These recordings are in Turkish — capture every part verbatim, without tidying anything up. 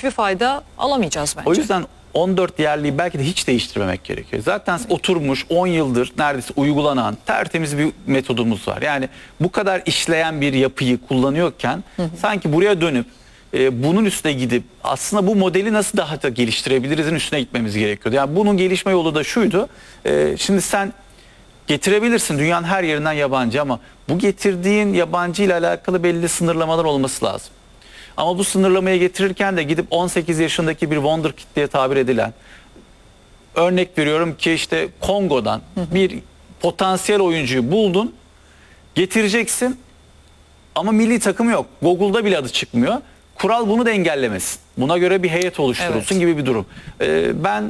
hiçbir fayda alamayacağız bence. O yüzden on dört yerliyi belki de hiç değiştirmemek gerekiyor. Zaten oturmuş on yıldır neredeyse uygulanan tertemiz bir metodumuz var. Yani bu kadar işleyen bir yapıyı kullanıyorken hı hı. sanki buraya dönüp e, bunun üstüne gidip aslında bu modeli nasıl daha da geliştirebilirizin üstüne gitmemiz gerekiyordu. Yani bunun gelişme yolu da şuydu. E, şimdi sen getirebilirsin dünyanın her yerinden yabancı ama bu getirdiğin yabancı ile alakalı belli sınırlamalar olması lazım. Ama bu sınırlamayı getirirken de gidip on sekiz yaşındaki bir wonderkid diye tabir edilen, örnek veriyorum ki işte Kongo'dan hı hı. bir potansiyel oyuncuyu buldun, getireceksin ama milli takım yok. Google'da bile adı çıkmıyor. Kural bunu da engellemesin. Buna göre bir heyet oluşturulsun evet. gibi bir durum. Ee, ben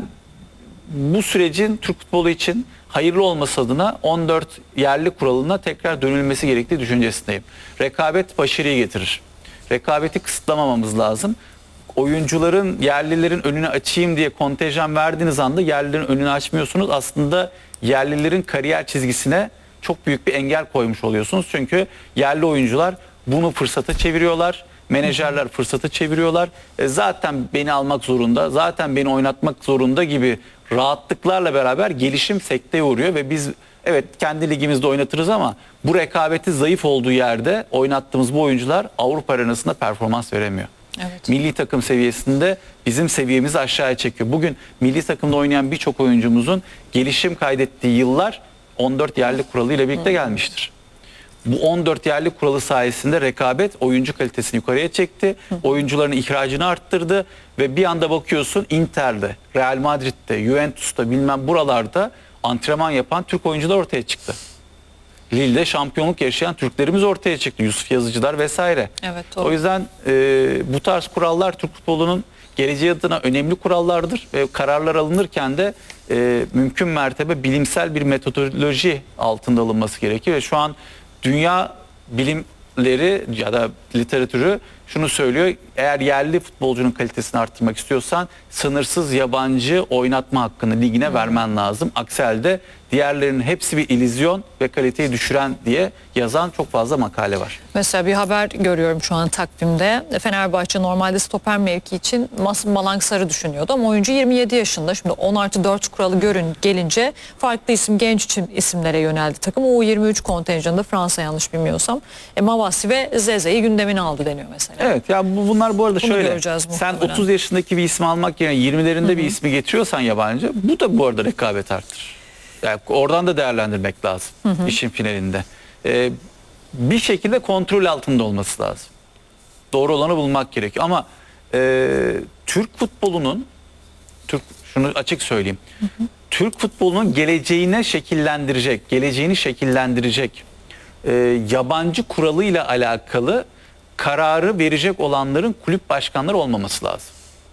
bu sürecin Türk futbolu için hayırlı olması adına on dört yerli kuralına tekrar dönülmesi gerektiği düşüncesindeyim. Rekabet başarıyı getirir. Rekabeti kısıtlamamamız lazım. Oyuncuların, yerlilerin önünü açayım diye kontenjan verdiğiniz anda yerlilerin önünü açmıyorsunuz. Aslında yerlilerin kariyer çizgisine çok büyük bir engel koymuş oluyorsunuz. Çünkü yerli oyuncular bunu fırsata çeviriyorlar. Menajerler fırsatı çeviriyorlar. E zaten beni almak zorunda, zaten beni oynatmak zorunda gibi rahatlıklarla beraber gelişim sekteye uğruyor ve biz evet kendi ligimizde oynatırız ama bu rekabeti zayıf olduğu yerde oynattığımız bu oyuncular Avrupa arenasında performans veremiyor. Evet. Milli takım seviyesinde bizim seviyemizi aşağıya çekiyor. Bugün milli takımda oynayan birçok oyuncumuzun gelişim kaydettiği yıllar on dört yerli kuralı ile birlikte gelmiştir. Bu on dört yerli kuralı sayesinde rekabet oyuncu kalitesini yukarıya çekti. Oyuncuların ihracını arttırdı ve bir anda bakıyorsun Inter'de, Real Madrid'de, Juventus'ta bilmem buralarda antrenman yapan Türk oyuncular ortaya çıktı. Lille'de şampiyonluk yaşayan Türklerimiz ortaya çıktı. Yusuf Yazıcılar vesaire. Evet, o yüzden e, bu tarz kurallar Türk futbolunun geleceği adına önemli kurallardır. Ve kararlar alınırken de e, mümkün mertebe bilimsel bir metodoloji altında alınması gerekir. Ve şu an dünya bilimleri ya da literatürü şunu söylüyor. Eğer yerli futbolcunun kalitesini arttırmak istiyorsan sınırsız yabancı oynatma hakkını ligine hmm. vermen lazım. Aksi halde diğerlerinin hepsi bir illüzyon ve kaliteyi düşüren diye yazan çok fazla makale var. Mesela bir haber görüyorum şu an takvimde. Fenerbahçe normalde stoper mevki için Malang Sarı düşünüyordu ama oyuncu yirmi yedi yaşında. Şimdi on artı dört kuralı görün gelince farklı isim genç isimlere yöneldi takım. O yirmi üç kontenjanında Fransa yanlış bilmiyorsam e, Mavasi ve Zeze'yi gündemine aldı deniyor mesela. Evet ya bu, bunlar bu arada Bunu şöyle sen otuz yaşındaki bir ismi almak yerine yirmilerinde Hı-hı. bir ismi getiriyorsan yabancı bu da bu arada rekabet arttırır. Yani oradan da değerlendirmek lazım Hı-hı. işin finalinde. Ee, bir şekilde kontrol altında olması lazım. Doğru olanı bulmak gerekiyor ama e, Türk futbolunun Türk şunu açık söyleyeyim. Hı-hı. Türk futbolunun geleceğine şekillendirecek, geleceğini şekillendirecek e, yabancı kuralıyla alakalı kararı verecek olanların kulüp başkanları olmaması lazım.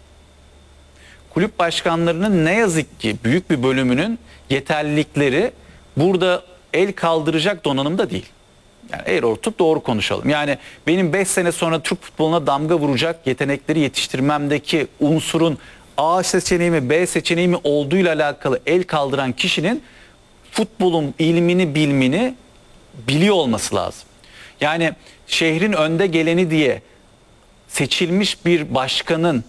Kulüp başkanlarının ne yazık ki büyük bir bölümünün yeterlilikleri burada el kaldıracak donanımda değil. Yani eğer oturup doğru konuşalım. Yani benim beş sene sonra Türk futboluna damga vuracak yetenekleri yetiştirmemdeki unsurun A seçeneği mi B seçeneği mi olduğuyla alakalı el kaldıran kişinin futbolun ilmini bilmini biliyor olması lazım. Yani şehrin önde geleni diye seçilmiş bir başkanın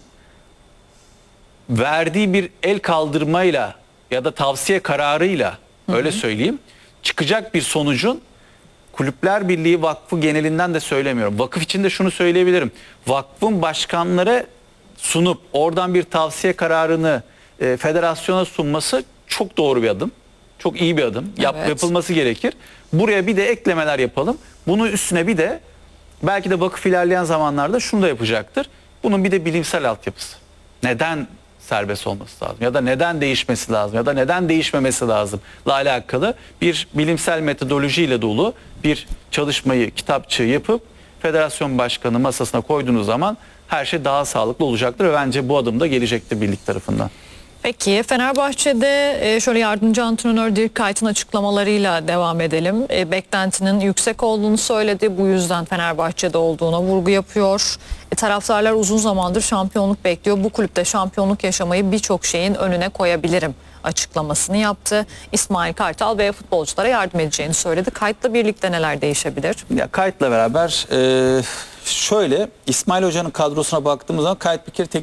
verdiği bir el kaldırmayla ya da tavsiye kararıyla hı hı. öyle söyleyeyim çıkacak bir sonucun Kulüpler Birliği Vakfı genelinden de söylemiyorum. Vakıf için de şunu söyleyebilirim. Vakfın başkanları sunup oradan bir tavsiye kararını e, federasyona sunması çok doğru bir adım. Çok iyi bir adım. Yap, evet. Yapılması gerekir. Buraya bir de eklemeler yapalım. Bunun üstüne bir de belki de vakıf ilerleyen zamanlarda şunu da yapacaktır. Bunun bir de bilimsel altyapısı. Neden serbest olması lazım? Ya da neden değişmesi lazım? Ya da neden değişmemesi lazım? La alakalı bir bilimsel metodolojiyle dolu bir çalışmayı, kitapçığı yapıp federasyon başkanı masasına koyduğunuz zaman her şey daha sağlıklı olacaktır ve bence bu adım da gelecektir birlik tarafından. Peki Fenerbahçe'de şöyle yardımcı antrenör Dirk Kuyt'ın açıklamalarıyla devam edelim. E, beklentinin yüksek olduğunu söyledi. Bu yüzden Fenerbahçe'de olduğuna vurgu yapıyor. E, taraftarlar uzun zamandır şampiyonluk bekliyor. Bu kulüpte şampiyonluk yaşamayı birçok şeyin önüne koyabilirim açıklamasını yaptı. İsmail Kartal ve futbolculara yardım edeceğini söyledi. Kuyt'la birlikte neler değişebilir? Ya Kuyt'la beraber e, şöyle İsmail Hoca'nın kadrosuna baktığımız zaman Kuyt bir kere tek